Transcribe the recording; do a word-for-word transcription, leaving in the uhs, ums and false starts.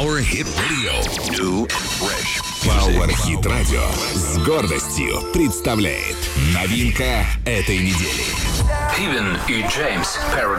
Power Hit Radio. New and fresh. Power Hit Radio с гордостью представляет новинка этой недели. Steven и Джеймс Paradise